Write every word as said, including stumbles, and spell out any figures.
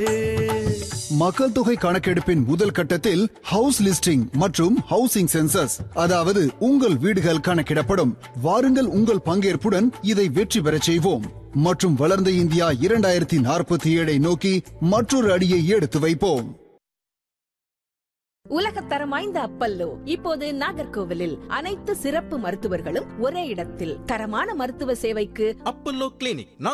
மக்கள் தொகை கணக்கெடுப்பின் முதல் கட்டத்தில் ஹவுஸ் லிஸ்டிங் மற்றும் ஹவுசிங் சென்சஸ், அதாவது உங்கள் வீடுகள் கணக்கிடப்படும். வாருங்கள், உங்கள் பங்கேற்புடன் இதை வெற்றி பெறச் செய்வோம் மற்றும் வளர்ந்த இந்தியா இரண்டாயிரத்தி நாற்பத்தி ஏழை நோக்கி மற்றொரு அடியை எடுத்து வைப்போம். உலகத்தரம் வாய்ந்த அப்பல்லோ இப்போது நாகர்கோவிலில் அனைத்து சிறப்பு மருத்துவர்களும் ஒரே இடத்தில். தரமான மருத்துவ சேவைக்கு அப்பல்லோ கிளினிக்.